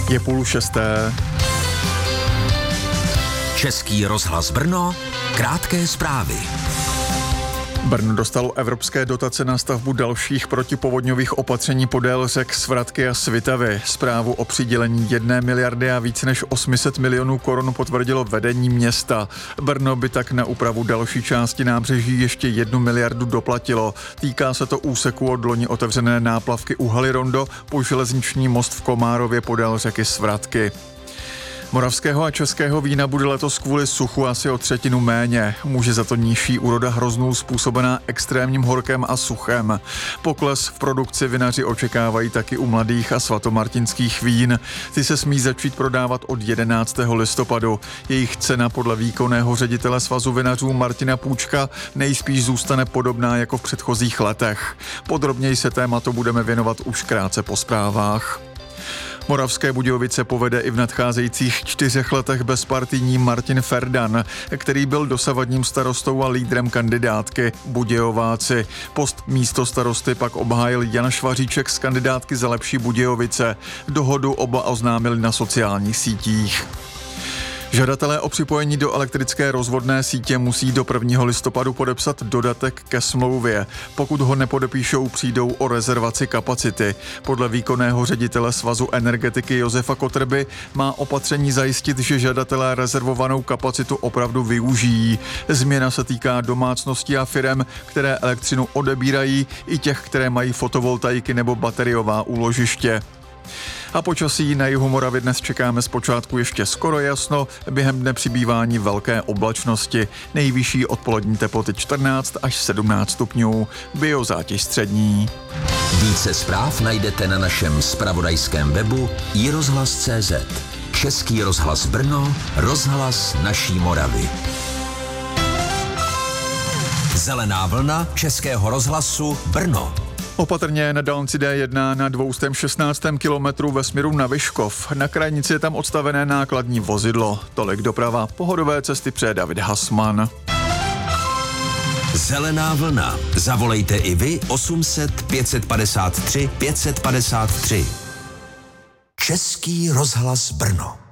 Je 5:30. Český rozhlas Brno, krátké zprávy. Brno dostalo evropské dotace na stavbu dalších protipovodňových opatření podél řek Svratky a Svitavy. Zprávu o přidělení 1 miliardy a více než 800 milionů korun potvrdilo vedení města. Brno by tak na úpravu další části nábřeží ještě 1 miliardu doplatilo. Týká se to úseku od loni otevřené náplavky u Haly Rondo po železniční most v Komárově podél řeky Svratky. Moravského a českého vína bude letos kvůli suchu asi o 1/3 méně. Může za to nižší úroda hroznů způsobená extrémním horkem a suchem. Pokles v produkci vinaři očekávají taky u mladých a svatomartinských vín. Ty se smí začít prodávat od 11. listopadu. Jejich cena podle výkonného ředitele Svazu vinařů Martina Půčka nejspíš zůstane podobná jako v předchozích letech. Podrobněji se tématu budeme věnovat už krátce po zprávách. Moravské Budějovice povede i v nadcházejících 4 letech bezpartijní Martin Ferdan, který byl dosavadním starostou a lídrem kandidátky Budějováci. Post místostarosty pak obhájil Jan Švaříček z kandidátky Za lepší Budějovice. Dohodu oba oznámili na sociálních sítích. Žadatelé o připojení do elektrické rozvodné sítě musí do 1. listopadu podepsat dodatek ke smlouvě. Pokud ho nepodepíšou, přijdou o rezervaci kapacity. Podle výkonného ředitele Svazu energetiky Josefa Kotrby má opatření zajistit, že žadatelé rezervovanou kapacitu opravdu využijí. Změna se týká domácností a firem, které elektřinu odebírají, i těch, které mají fotovoltaiky nebo bateriová úložiště. A počasí na jihu Moravy dnes čekáme zpočátku ještě skoro jasno, během dne přibývání velké oblačnosti. Nejvyšší odpolední teploty 14 až 17 stupňů, biozátěž střední. Více zpráv najdete na našem zpravodajském webu iRozhlas.cz. Český rozhlas Brno, rozhlas naší Moravy. Zelená vlna Českého rozhlasu Brno. Opatrně na dálnici D1 na 216. kilometru ve směru na Vyškov. Na krajnici je tam odstavené nákladní vozidlo. Tolik doprava. Pohodové cesty přeje David Hasman. Zelená vlna. Zavolejte i vy 800 553 553. Český rozhlas Brno.